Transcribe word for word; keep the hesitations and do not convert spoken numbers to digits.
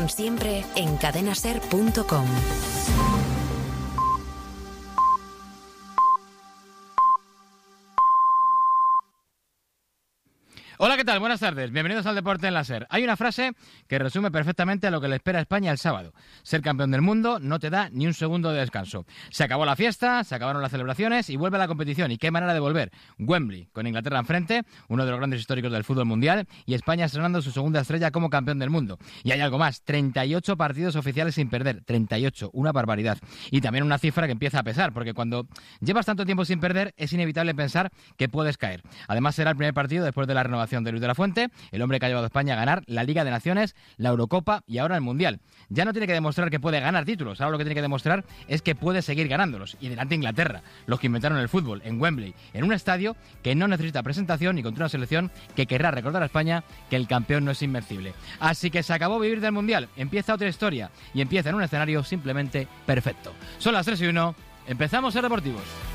Siempre en cadena ser punto com. Hola, ¿qué tal? Buenas tardes. Bienvenidos al Deporte en la SER. Hay una frase que resume perfectamente a lo que le espera a España el sábado. Ser campeón del mundo no te da ni un segundo de descanso. Se acabó la fiesta, se acabaron las celebraciones y vuelve la competición. ¿Y qué manera de volver? Wembley, con Inglaterra enfrente, uno de los grandes históricos del fútbol mundial, y España estrenando su segunda estrella como campeón del mundo. Y hay algo más, treinta y ocho partidos oficiales sin perder. treinta y ocho, una barbaridad. Y también una cifra que empieza a pesar, porque cuando llevas tanto tiempo sin perder, es inevitable pensar que puedes caer. Además, será el primer partido después de la renovación de Luis de la Fuente, el hombre que ha llevado a España a ganar la Liga de Naciones, la Eurocopa y ahora el Mundial. Ya no tiene que demostrar que puede ganar títulos, ahora lo que tiene que demostrar es que puede seguir ganándolos. Y delante Inglaterra, los que inventaron el fútbol, en Wembley, en un estadio que no necesita presentación y contra una selección que querrá recordar a España que el campeón no es invencible. Así que se acabó vivir del Mundial, empieza otra historia y empieza en un escenario simplemente perfecto. Son las tres y uno, empezamos a Ser Deportivos.